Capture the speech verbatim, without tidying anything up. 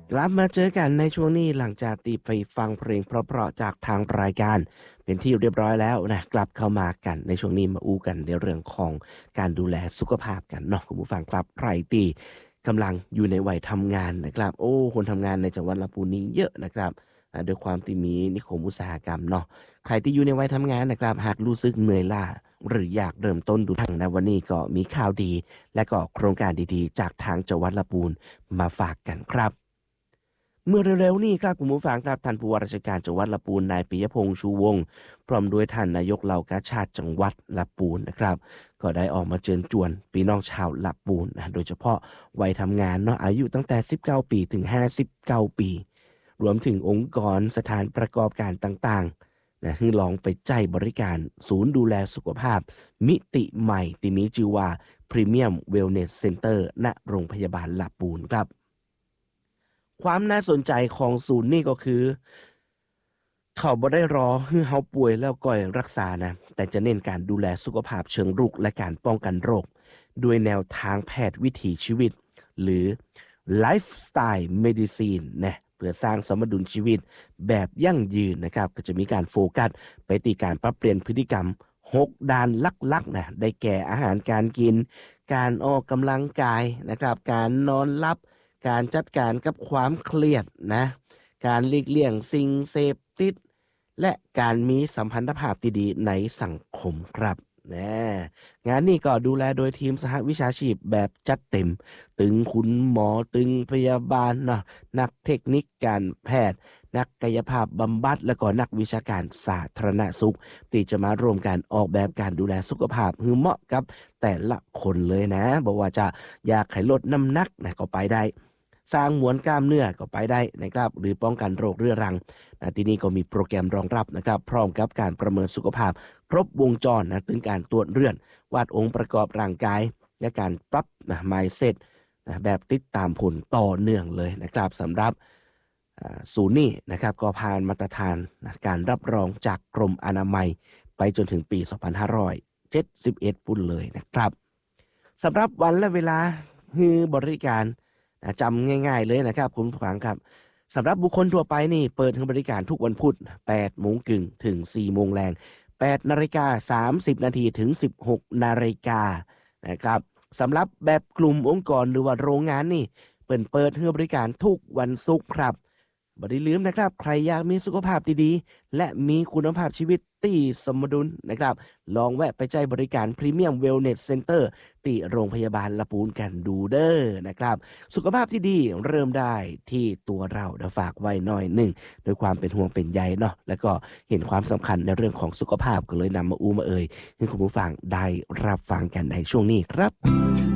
กลับมาเจอกันในช่วงนี้หลังจากตีไปฟังเพลงเพราะๆจากทางรายการเป็นที่เรียบร้อยแล้วนะกลับเข้ามากันในช่วงนี้มาอู้กันในเรื่องของการดูแลสุขภาพกันเนาะคุณผู้ฟังครับใครตีกำลังอยู่ในวัยทำงานนะครับโอ้คนทำงานในจังหวัดลำพูนนี้เยอะนะครับด้วยความที่มีนิคมอุตสาหกรรมเนาะใครที่อยู่ในวัยทำงานนะครับหากรู้สึกเหนื่อยล้าหรืออยากเริ่มต้นดูทางในวันนี้ก็มีข่าวดีและก็โครงการดีๆจากทางจังหวัดลำพูนมาฝากกันครับเมื่อเร็วๆนี้ครับคุณผู้ฟังครับท่านผู้ว่าราชการจังหวัดลำพูนนายปิยพงษ์ชูวงศ์พร้อมด้วยท่านนายกเหล่ากาชาดจังหวัดลำพูนนะครับก็ได้ออกมาเชิญชวนพี่น้องชาวลำพูนนะโดยเฉพาะวัยทำงานเนาะอายุตั้งแต่สิบเก้าปีถึงห้าสิบเก้าปีรวมถึงองค์กรสถานประกอบการต่างๆนะที่ลองไปใจบริการศูนย์ดูแลสุขภาพมิติใหม่ที่มีชื่อว่า Premium Wellness Center ณโรงพยาบาลลำพูนครับความน่าสนใจของศูนย์นี่ก็คือเขาบ่ได้รอให้เฮาป่วยแล้วก่อยรักษานะแต่จะเน้นการดูแลสุขภาพเชิงรุกและการป้องกันโรคด้วยแนวทางแพทย์วิถีชีวิตหรือ Lifestyle Medicine นะเพื่อสร้างสมดุลชีวิตแบบยั่งยืนนะครับก็จะมีการโฟกัสไปที่การปรับเปลี่ยนพฤติกรรมหกด้านลักๆนะได้แก่อาหารการกินการออกกำลังกายนะครับการนอนหลับการจัดการกับความเครียดนะการหลีกเลี่ยงสิ่งเสพติดและการมีสัมพันธภาพที่ดีในสังคมครับนะงานนี้ก็ดูแลโดยทีมสหวิชาชีพแบบจัดเต็มตึงคุณหมอตึงพยาบาลนะนักเทคนิคการแพทย์นักกายภาพบำบัดและก็นักวิชาการสาธารณสุขที่จะมาร่วมกันออกแบบการดูแลสุขภาพให้เหมาะกับแต่ละคนเลยนะบอกว่าจะอยากให้ลดน้ำหนักนะก็ไปได้สร้างมวลกล้ามเนื้อก็ไปได้นะครับหรือป้องกันโรคเรื้อรังนะที่นี่ก็มีโปรแกรมรองรับนะครับพร้อมกับการประเมินสุขภาพครบวงจรนะถึงการตรวจเลือดวัดองค์ประกอบร่างกายและการปรับนะ mindset นะแบบติดตามผลต่อเนื่องเลยนะครับสำหรับศูนย์นี้นะครับก็ผ่านมาตรฐานนะการรับรองจากกรมอนามัยไปจนถึงปีสองพันห้าร้อยเจ็ดสิบเอ็ดปุ่นเลยนะครับสำหรับวันและเวลาคือบริการจำง่ายๆเลยนะครับคุณผู้ฟังครับสำหรับบุคคลทั่วไปนี่เปิดให้บริการทุกวันพุธแปดโมงครึ่งถึงสี่โมงแรงแปดนาฬิกาสามสิบนาทีถึงสิบหกนาฬิกานะครับสำหรับแบบกลุ่มองค์กรหรือว่าโรงงานนี่เปิดเปิดให้บริการทุกวันศุกร์ครับบ่ได้ลืมนะครับใครอยากมีสุขภาพดีๆและมีคุณภาพชีวิตที่สมดุลนะครับลองแวะไปใจบริการ Premium Wellness Center ที่โรงพยาบาลลำพูนกันดูเด้อนะครับสุขภาพที่ดีเริ่มได้ที่ตัวเราเดี๋ยวฝากไว้หน่อยหนึ่งด้วยความเป็นห่วงเป็นใยเนาะแล้วก็เห็นความสำคัญในเรื่องของสุขภาพก็เลยนำมาอู้มาเอ่ยให้คุณผู้ฟังได้รับฟังกันในช่วงนี้ครับ